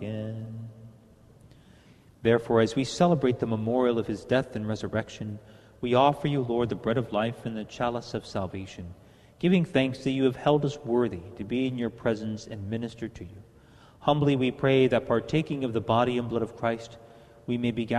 again. Therefore, as we celebrate the memorial of his death and resurrection, we offer you, Lord, the bread of life and the chalice of salvation, giving thanks that you have held us worthy to be in your presence and minister to you. Humbly we pray that, partaking of the body and blood of Christ, we may be